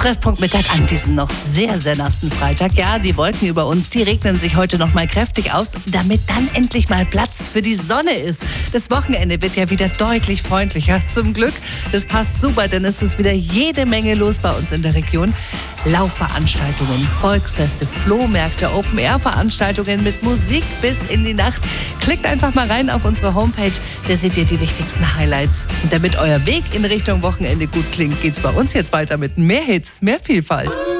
Treffpunkt Mittag an diesem noch sehr, sehr nassen Freitag. Ja, die Wolken über uns, die regnen sich heute noch mal kräftig aus, damit dann endlich mal Platz für die Sonne ist. Das Wochenende wird ja wieder deutlich freundlicher. Zum Glück, das passt super, denn es ist wieder jede Menge los bei uns in der Region. Laufveranstaltungen, Volksfeste, Flohmärkte, Open-Air-Veranstaltungen mit Musik bis in die Nacht. Klickt einfach mal rein auf unsere Homepage, da seht ihr die wichtigsten Highlights. Und damit euer Weg in Richtung Wochenende gut klingt, geht's bei uns jetzt weiter mit mehr Hits, mehr Vielfalt.